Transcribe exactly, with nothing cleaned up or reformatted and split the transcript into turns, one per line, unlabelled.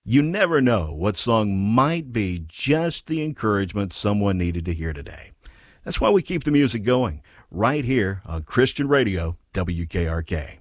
You never know what song might be just the encouragement someone needed to hear today. That's why we keep the music going right here on Christian Radio, W K R K.